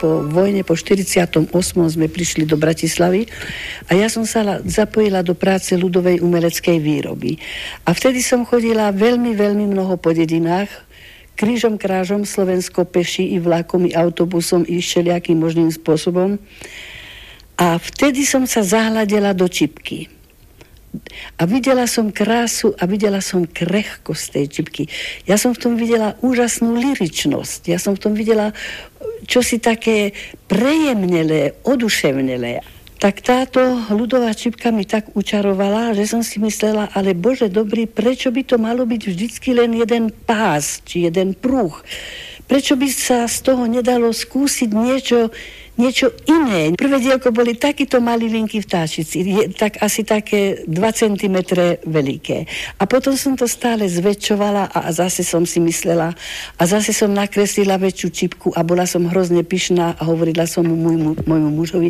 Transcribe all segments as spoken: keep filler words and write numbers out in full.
po vojne, po štyridsiatom ôsmom sme prišli do Bratislavy a ja som sa zapojila do práce ľudovej umeleckej výroby. A vtedy som chodila veľmi, veľmi mnoho po dedinách, krížom krážom, Slovensko peši i vlakom, i autobusom, i všelijakým možným spôsobom. A vtedy som sa zahľadila do čipky. A videla som krásu a videla som krehkosť tej čipky. Ja som v tom videla úžasnú lyričnosť. Ja som v tom videla čosi také prejemnelé, oduševnelé. Tak táto ľudová čipka mi tak učarovala, že som si myslela, ale Bože dobrý, prečo by to malo byť vždycky len jeden pás, či jeden prúh? Prečo by sa z toho nedalo skúsiť niečo niečo iné. Prvé dielko boli takíto malí linky vtáčici, tak asi také dva centimetre veľké. A potom som to stále zväčšovala a zase som si myslela a zase som nakreslila väčšiu čipku a bola som hrozne pyšná a hovorila som mu môjmu, môjmu mužovi: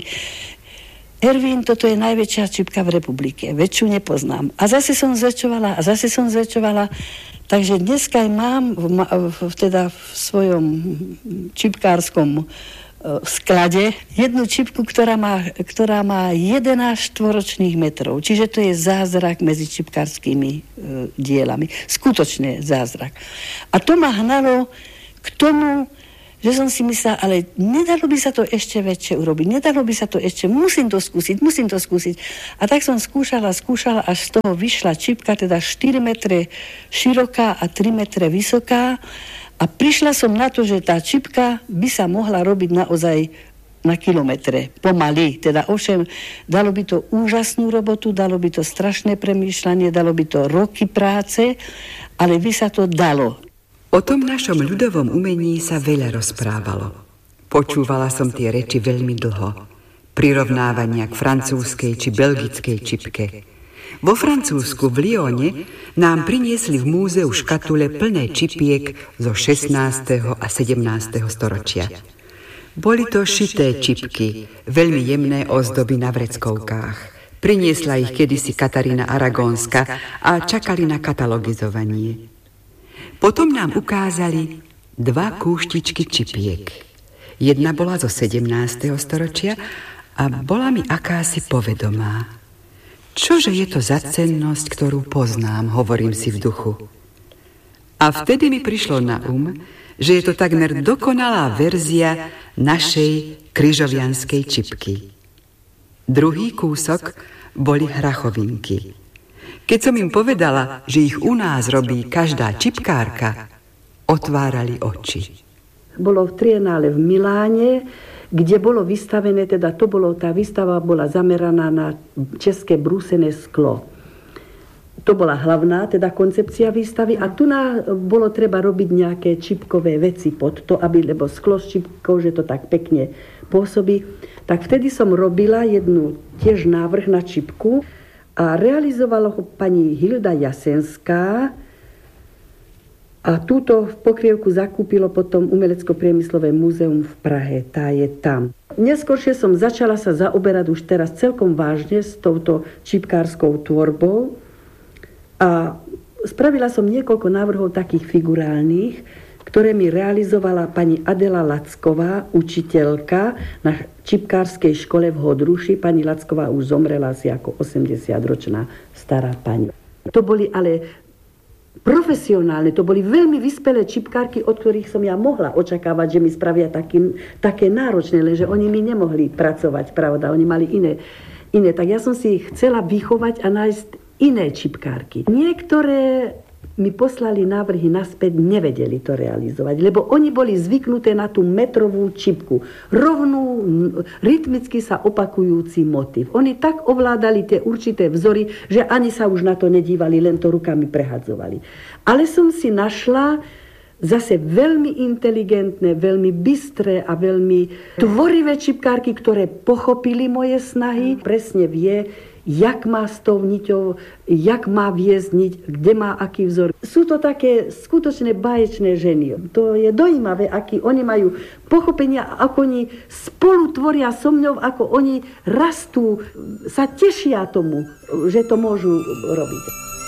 Ervín, toto je najväčšia čipka v republike, väčšiu nepoznám. A zase som zväčšovala a zase som zväčšovala. Takže dneska aj mám v, v, teda v svojom čipkárskom v sklade jednu čipku, ktorá má, ktorá má jedenásť štvoročných metrov. Čiže to je zázrak medzi čipkárskými e, dielami. Skutočne zázrak. A to ma hnalo k tomu, že som si myslela, ale nedalo by sa to ešte väčšie urobiť. Nedalo by sa to ešte, musím to skúsiť, musím to skúsiť. A tak som skúšala, skúšala, až z toho vyšla čipka, teda štyri metre široká a tri metre vysoká. A prišla som na to, že tá čipka by sa mohla robiť naozaj na kilometre, pomaly. Teda ovšem, dalo by to úžasnú robotu, dalo by to strašné premýšľanie, dalo by to roky práce, ale by sa to dalo. O tom našom ľudovom umení sa veľa rozprávalo. Počúvala som tie reči veľmi dlho. Prirovnávania k francúzskej či belgickej čipke. Vo Francúzsku v Lyone nám priniesli v múzeu škatule plné čipiek zo šestnásteho a sedemnásteho storočia. Boli to šité čipky, veľmi jemné ozdoby na vreckovkách. Priniesla ich kedysi Katarína Aragónska a čakali na katalogizovanie. Potom nám ukázali dva kúštičky čipiek. Jedna bola zo sedemnásteho storočia a bola mi akási povedomá. Čože je to za cennosť, ktorú poznám, hovorím si v duchu. A vtedy mi prišlo na um, že je to takmer dokonalá verzia našej križovianskej čipky. Druhý kúsok boli hrachovinky. Keď som im povedala, že ich u nás robí každá čipkárka, otvárali oči. Bolo v Trienále v Miláne, kde bolo vystavené, teda to bolo, tá výstava bola zameraná na české brúsené sklo. To bola hlavná, teda koncepcia výstavy a tu na, bolo treba robiť nejaké čipkové veci pod to, aby, lebo sklo s čipkou, že to tak pekne pôsobí. Tak vtedy som robila jednu tiež návrh na čipku a realizovala ho pani Hilda Jasenská. A túto pokrievku zakúpilo potom Umelecko-priemyslové múzeum v Prahe. Tá je tam. Neskôršie som začala sa zaoberať už teraz celkom vážne s touto čipkárskou tvorbou. A spravila som niekoľko návrhov takých figurálnych, ktoré mi realizovala pani Adela Lacková, učiteľka na čipkárskej škole v Hodruši. Pani Lacková už zomrela asi ako osemdesiatročná stará pani. To boli ale profesionálne, to boli veľmi vyspelé čipkárky, od ktorých som ja mohla očakávať, že mi spravia taký, také náročné, lenže oni mi nemohli pracovať, pravda, oni mali iné, iné. Tak ja som si chcela vychovať a nájsť iné čipkárky. Niektoré mi poslali návrhy naspäť, nevedeli to realizovať, lebo oni boli zvyknuté na tú metrovú čipku. Rovnú, rytmicky sa opakujúci motiv. Oni tak ovládali tie určité vzory, že ani sa už na to nedívali, len to rukami prehadzovali. Ale som si našla zase veľmi inteligentné, veľmi bystré a veľmi tvorivé čipkárky, ktoré pochopili moje snahy, presne vie, jak má s tou niťou, jak má viesť niť, kde má aký vzor. Sú to také skutočne báječné ženy. To je dojímavé, aký oni majú pochopenia, ako oni spolu tvoria so mňou, ako oni rastú, sa tešia tomu, že to môžu robiť.